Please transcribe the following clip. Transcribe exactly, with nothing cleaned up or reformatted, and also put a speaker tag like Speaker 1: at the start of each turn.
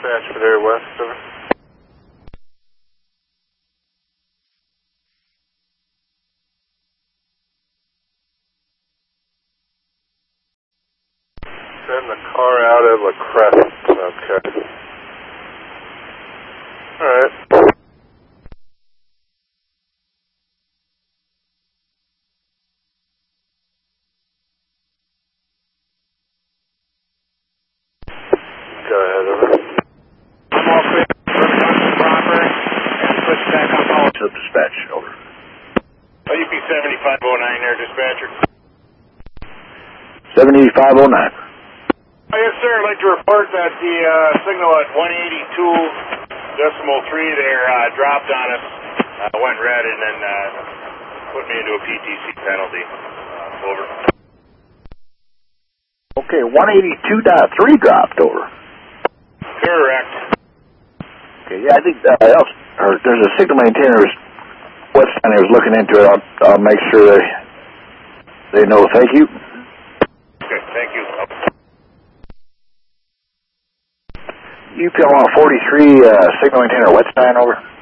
Speaker 1: dispatch for there west, over. Send the car out of La Crest. Okay. Alright. Go ahead, over.
Speaker 2: Small clear, proper, and switch back on call.
Speaker 3: To dispatch, over.
Speaker 2: O U P seventy-five oh nine there, dispatcher.
Speaker 3: seventy-five oh nine.
Speaker 2: Oh, yes, sir. I'd like to report that the uh, signal at one eighty-two decimal three there uh, dropped on us, uh, went red, and then uh, put me into a P T C penalty. Uh, over.
Speaker 3: Okay, one eighty-two point three dropped, over.
Speaker 2: Correct.
Speaker 3: Okay, yeah, I think uh, else, or there's a signal maintainer west down there is looking into it. I'll, I'll make sure they they know. Thank you.
Speaker 2: Okay, thank you.
Speaker 3: U P L one forty-three, uh, signal maintainer Wetstein, over.